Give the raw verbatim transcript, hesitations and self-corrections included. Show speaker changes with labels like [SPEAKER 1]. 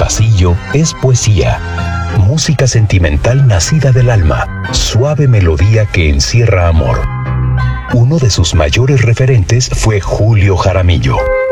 [SPEAKER 1] pasillo es poesía. Música sentimental nacida del alma, suave melodía que encierra amor. Uno de sus mayores referentes fue Julio Jaramillo.